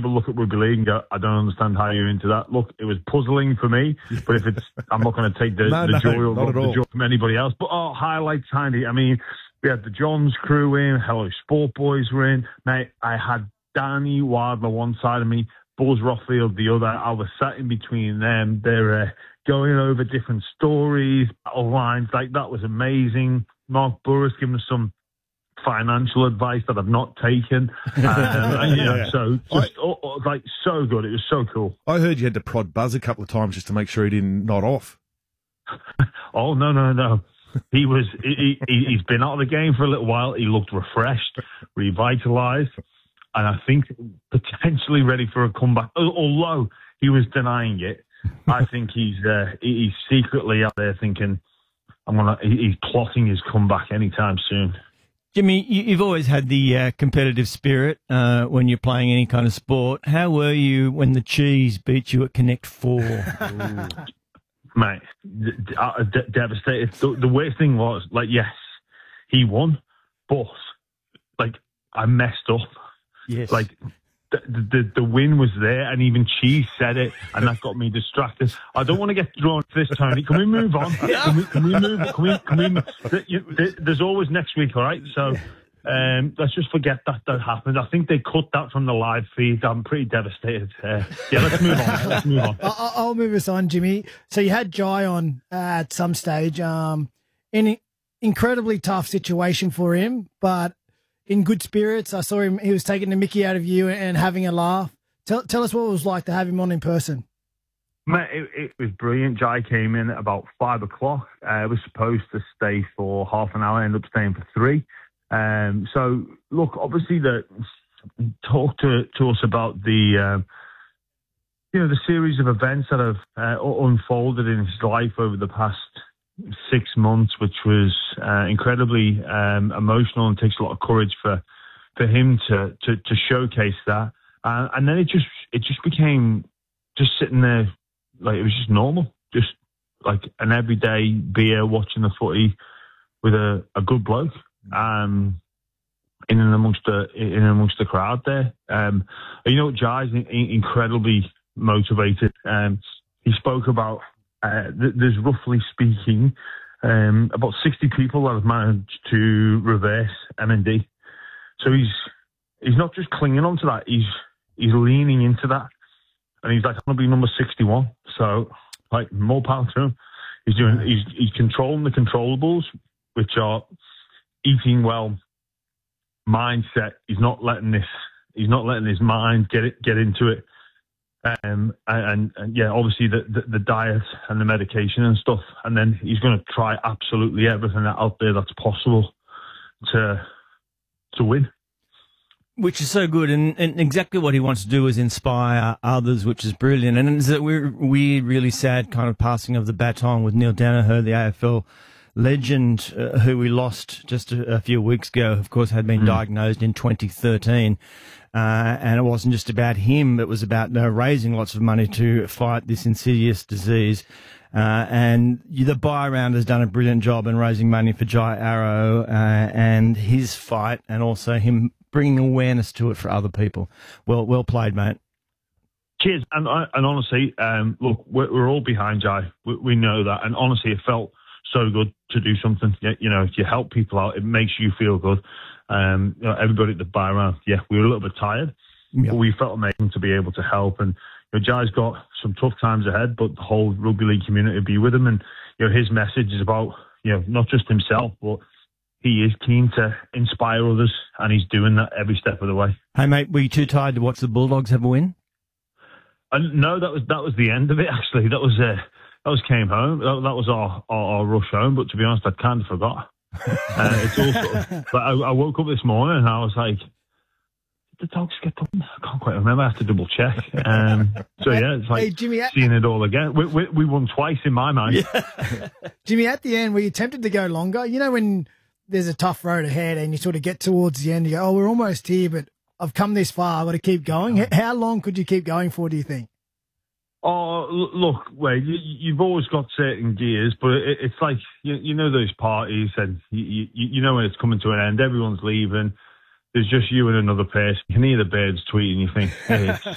people look at rugby league and go, I don't understand how you're into that. Look, it was puzzling for me, but I'm not going to take the joy from anybody else. But highlights, Handy. I mean, we had the Johns crew in, Hello Sport Boys were in. Mate, I had Danny Wardler one side of me, Buzz Rothfield the other. I was sat in between them. They're going over different stories, battle lines. Like, that was amazing. Mark Burris giving us some financial advice that I've not taken. So just so good. It was so cool. I heard you had to prod Buzz a couple of times just to make sure he didn't nod off. Oh, no. He's been out of the game for a little while. He looked refreshed, revitalised, and I think potentially ready for a comeback. Although he was denying it, I think he's secretly out there thinking, he's plotting his comeback anytime soon. Jimmy, you've always had the competitive spirit when you're playing any kind of sport. How were you when the Cheese beat you at Connect 4? Mate, devastated. The worst thing was, yes, he won, but, I messed up. Yes. The win was there, and even Cheese said it, and that got me distracted. I don't want to get drawn to this, Tony. Can we move on? Can we move on? Can we, there's always next week, all right? So let's just forget that happened. I think they cut that from the live feed. I'm pretty devastated. Let's move on. I'll move us on, Jimmy. So you had Jai on at some stage. In an incredibly tough situation for him, but in good spirits. I saw him, he was taking the mickey out of you and having a laugh. Tell us what it was like to have him on in person. Mate, it was brilliant. Jai came in at about 5 o'clock. I was supposed to stay for half an hour. I ended up staying for 3. So, look, obviously, talk to us about the series of events that have unfolded in his life over the past 6 months, which was incredibly emotional, and takes a lot of courage for him to showcase that. And then it just became just sitting there, it was just normal, just like an everyday beer, watching the footy with a good bloke, in and amongst the crowd there. Jai's incredibly motivated. He spoke about. There's roughly speaking about 60 people that have managed to reverse MND. So he's not just clinging on to that. He's leaning into that, and he's I'm gonna be number 61. So more power to him. He's controlling the controllables, which are eating well, mindset. He's not letting his mind get into it. And obviously the diet and the medication and stuff, and then he's going to try absolutely everything out there that's possible to win. Which is so good, and exactly what he wants to do is inspire others, which is brilliant. And it's a really sad kind of passing of the baton with Neil Danaher, the AFL legend, who we lost just a few weeks ago, of course, had been diagnosed in 2013. And it wasn't just about him, it was about raising lots of money to fight this insidious disease. And the Buy Round has done a brilliant job in raising money for Jai Arrow and his fight, and also him bringing awareness to it for other people. Well played, mate. Cheers. And honestly, look, we're all behind Jai. We know that. And honestly, it felt so good to do something. If you help people out, it makes you feel good. Everybody at the Buy Round, we were a little bit tired, but we felt amazing to be able to help. And Jai's got some tough times ahead, but the whole rugby league community will be with him. And his message is about not just himself, but he is keen to inspire others, and he's doing that every step of the way. Hey mate, were you too tired to watch the Bulldogs have a win? No, that was the end of it. Actually, that was came home. That was our rush home. But to be honest, I kind of forgot. It's also, but I woke up this morning and I was like, did the Dogs get done? I can't quite remember. I have to double check. It's like Jimmy, seeing it all again. We won twice in my mind. Yeah. Jimmy, at the end, were you tempted to go longer? When there's a tough road ahead and you sort of get towards the end, you go, we're almost here, but I've come this far, I've got to keep going. How long could you keep going for, do you think? Oh, look, you've always got certain gears, but it's like, those parties, and you know when it's coming to an end, everyone's leaving. There's just you and another person. You can hear the birds tweeting, you think, hey,